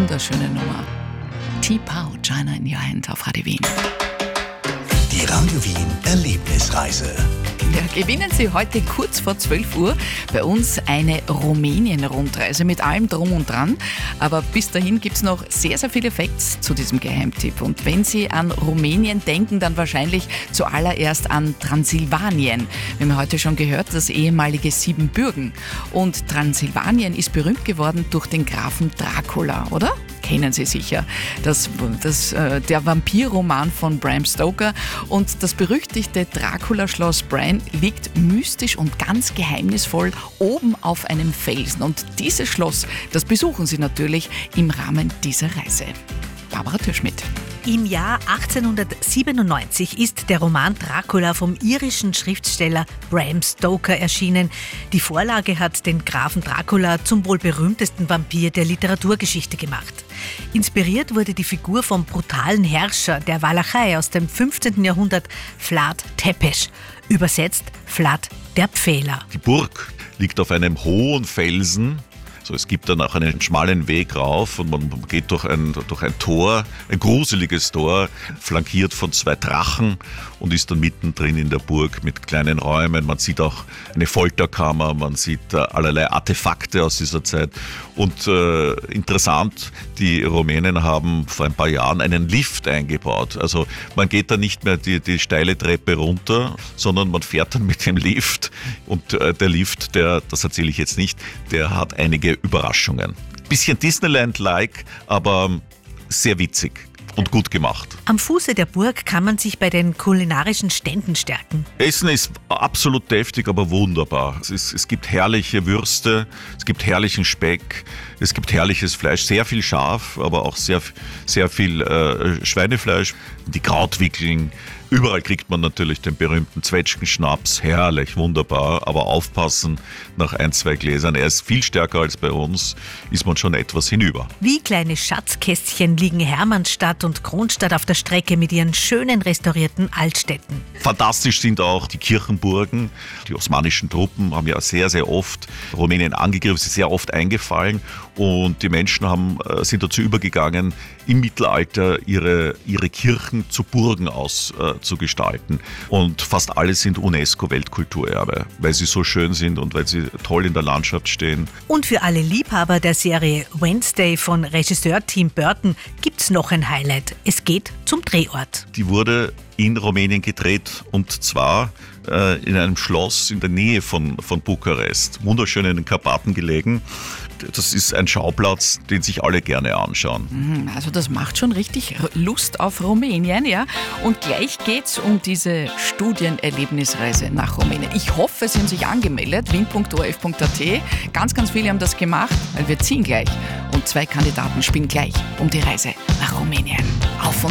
wunderschöne Nummer. T-Pow, China in Your Hand auf Radio Wien. Die Radio Wien Erlebnisreise. Ja, gewinnen Sie heute kurz vor 12 Uhr bei uns eine Rumänien-Rundreise mit allem Drum und Dran. Aber bis dahin gibt es noch sehr, sehr viele Facts zu diesem Geheimtipp. Und wenn Sie an Rumänien denken, dann wahrscheinlich zuallererst an Transsilvanien. Wir haben heute schon gehört, das ehemalige Siebenbürgen. Und Transsilvanien ist berühmt geworden durch den Grafen Dracula, oder? Kennen Sie sicher. Der Vampirroman von Bram Stoker. Und das berüchtigte Dracula-Schloss Bran liegt mystisch und ganz geheimnisvoll oben auf einem Felsen. Und dieses Schloss, das besuchen Sie natürlich im Rahmen dieser Reise. Barbara Türschmidt. Im Jahr 1897 ist der Roman Dracula vom irischen Schriftsteller Bram Stoker erschienen. Die Vorlage hat den Grafen Dracula zum wohl berühmtesten Vampir der Literaturgeschichte gemacht. Inspiriert wurde die Figur vom brutalen Herrscher der Walachei aus dem 15. Jahrhundert, Vlad Tepes. Übersetzt Vlad der Pfähler. Die Burg liegt auf einem hohen Felsen. So, es gibt dann auch einen schmalen Weg rauf und man geht durch ein Tor, ein gruseliges Tor, flankiert von 2 Drachen und ist dann mittendrin in der Burg mit kleinen Räumen. Man sieht auch eine Folterkammer, man sieht allerlei Artefakte aus dieser Zeit. Und interessant, die Rumänen haben vor ein paar Jahren einen Lift eingebaut. Also man geht da nicht mehr die steile Treppe runter, sondern man fährt dann mit dem Lift. Und der Lift, das erzähle ich jetzt nicht, der hat einige Überraschungen. Bisschen Disneyland-like, aber sehr witzig und gut gemacht. Am Fuße der Burg kann man sich bei den kulinarischen Ständen stärken. Essen ist absolut deftig, aber wunderbar. Es gibt herrliche Würste, es gibt herrlichen Speck, es gibt herrliches Fleisch, sehr viel Schaf, aber auch sehr viel Schweinefleisch. Die Krautwickeln. Überall kriegt man natürlich den berühmten Zwetschgenschnaps, herrlich, wunderbar, aber aufpassen nach 1, 2 Gläsern. Er ist viel stärker als bei uns, ist man schon etwas hinüber. Wie kleine Schatzkästchen liegen Hermannstadt und Kronstadt auf der Strecke mit ihren schönen restaurierten Altstädten. Fantastisch sind auch die Kirchenburgen. Die osmanischen Truppen haben ja sehr, sehr oft Rumänien angegriffen, sind sehr oft eingefallen und die Menschen sind dazu übergegangen, im Mittelalter ihre Kirchen zu Burgen auszugestalten. Und fast alle sind UNESCO-Weltkulturerbe, weil sie so schön sind und weil sie toll in der Landschaft stehen. Und für alle Liebhaber der Serie Wednesday von Regisseur Tim Burton gibt's noch ein Highlight. Es geht zum Drehort. Die wurde in Rumänien gedreht und zwar in einem Schloss in der Nähe von Bukarest. Wunderschön in den Karpaten gelegen. Das ist ein Schauplatz, den sich alle gerne anschauen. Also das macht schon richtig Lust auf Rumänien, ja. Und gleich geht's um diese Studienerlebnisreise nach Rumänien. Ich hoffe, Sie haben sich angemeldet, wien.orf.at. Ganz, ganz viele haben das gemacht, weil wir ziehen gleich. Und 2 Kandidaten spielen gleich um die Reise nach Rumänien. Auf